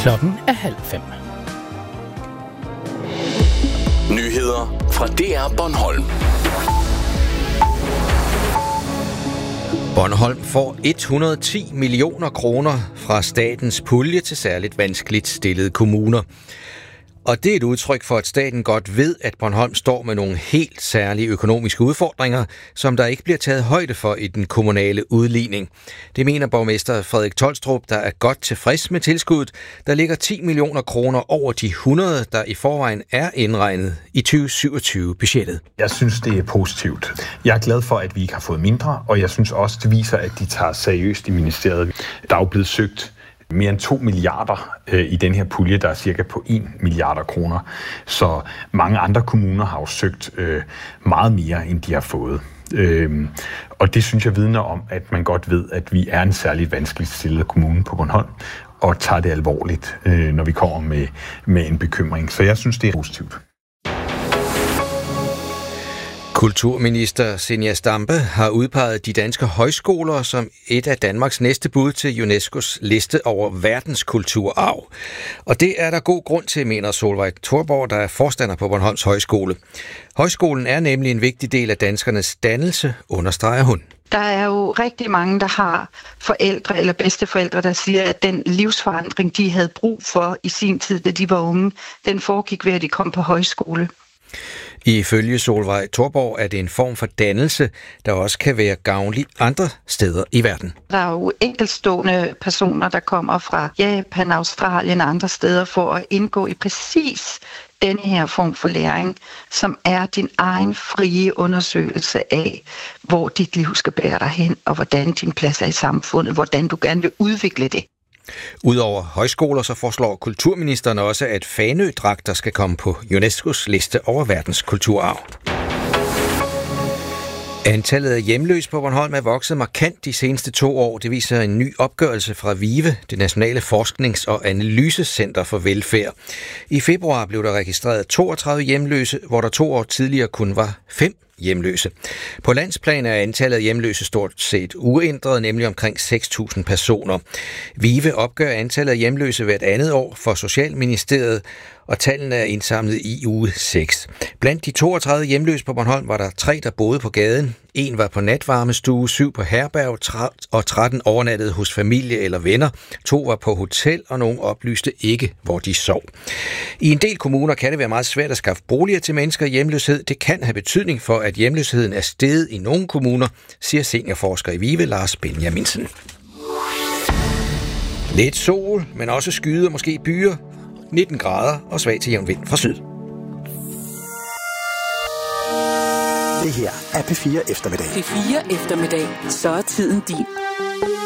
Klokken er 4:30. Nyheder fra DR Bornholm. Bornholm får 110 millioner kroner fra statens pulje til særligt vanskeligt stillede kommuner. Og det er et udtryk for, at staten godt ved, at Bornholm står med nogle helt særlige økonomiske udfordringer, som der ikke bliver taget højde for i den kommunale udligning. Det mener borgmester Frederik Tolstrup, der er godt tilfreds med tilskuddet. Der ligger 10 millioner kroner over de 100, der i forvejen er indregnet i 2027-budgettet. Jeg synes, det er positivt. Jeg er glad for, at vi ikke har fået mindre, og jeg synes også, det viser, at de tager seriøst i ministeriet. Der er jo blevet søgt mere end 2 milliarder i den her pulje, der er cirka på 1 milliarder kroner. Så mange andre kommuner har jo søgt meget mere, end de har fået. Og det synes jeg vidner om, at man godt ved, at vi er en særligt vanskeligt stillet kommune på Bornholm, og tager det alvorligt, når vi kommer med en bekymring. Så jeg synes, det er positivt. Kulturminister Zenia Stampe har udpeget de danske højskoler som et af Danmarks næste bud til UNESCO's liste over verdenskulturarv. Og det er der god grund til, mener Solveig Thorborg, der er forstander på Bornholms Højskole. Højskolen er nemlig en vigtig del af danskernes dannelse, understreger hun. Der er jo rigtig mange, der har forældre eller bedsteforældre, der siger, at den livsforandring, de havde brug for i sin tid, da de var unge, den foregik ved, at de kom på højskole. Ifølge Solveig Thorborg er det en form for dannelse, der også kan være gavnlig andre steder i verden. Der er jo enkeltstående personer, der kommer fra Japan, Australien og andre steder for at indgå i præcis denne her form for læring, som er din egen frie undersøgelse af, hvor dit liv skal bære dig hen, og hvordan din plads er i samfundet, hvordan du gerne vil udvikle det. Udover højskoler, så foreslår kulturministeren også, at Fanø-dragter skal komme på UNESCO's liste over verdens kulturarv. Antallet af hjemløse på Bornholm er vokset markant de seneste 2 år. Det viser en ny opgørelse fra VIVE, det Nationale Forsknings- og Analysecenter for Velfærd. I februar blev der registreret 32 hjemløse, hvor der 2 år tidligere kun var 5 hjemløse. På landsplan er antallet af hjemløse stort set uændret, nemlig omkring 6.000 personer. VIVE opgør antallet af hjemløse hvert andet år for Socialministeriet, og tallene er indsamlet i uge 6. Blandt de 32 hjemløse på Bornholm var der 3, der boede på gaden. 1 var på natvarmestue, 7 på herberg og 13 overnattede hos familie eller venner. 2 var på hotel, og nogle oplyste ikke, hvor de sov. I en del kommuner kan det være meget svært at skaffe boliger til mennesker i hjemløshed. Det kan have betydning for, at hjemløsheden er steget i nogle kommuner, siger seniorforsker i VIVE Lars Benjaminsen. Lidt sol, men også skyde og måske byer. 19 grader og svag til jævn vind fra syd. Det her er P4 Eftermiddag. P4 Eftermiddag. Så er tiden din.